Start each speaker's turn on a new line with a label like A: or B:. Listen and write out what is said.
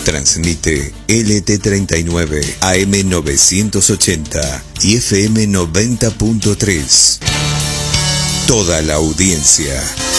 A: Transmite LT39 AM 980 y FM 90.3. Toda la audiencia